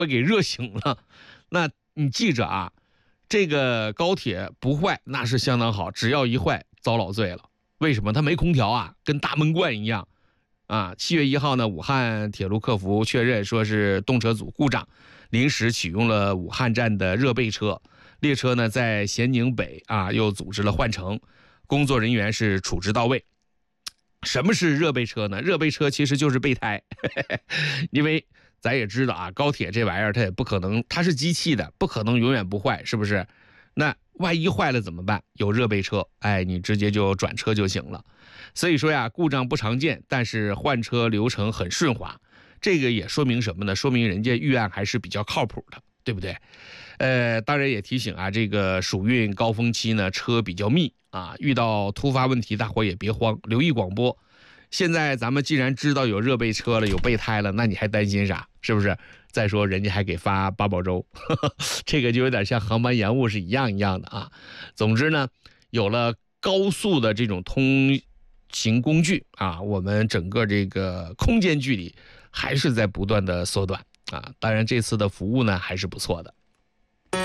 被给热醒了。那你记着啊，这个高铁不坏那是相当好，只要一坏遭老罪了。为什么？它没空调啊，跟大闷罐一样啊。7月1号呢，武汉铁路客服确认说是动车组故障，临时启用了武汉站的热备车，列车呢在咸宁北啊又组织了换乘，工作人员是处置到位。什么是热备车呢？热备车其实就是备胎，因为咱也知道啊，高铁这玩意儿它也不可能，它是机器的，不可能永远不坏，是不是？那万一坏了怎么办？有热备车，哎，你直接就转车就行了。所以说呀，故障不常见，但是换车流程很顺滑。这个也说明什么呢？说明人家预案还是比较靠谱的，对不对？当然也提醒啊，这个暑运高峰期呢，车比较密啊，遇到突发问题，大伙也别慌，留意广播。现在咱们既然知道有热备车了，有备胎了，那你还担心啥？是不是？再说人家还给发八宝粥，这个就有点像航班延误是一样的啊。总之呢，有了高速的这种通行工具啊，我们整个这个空间距离还是在不断的缩短啊。当然这次的服务呢还是不错的。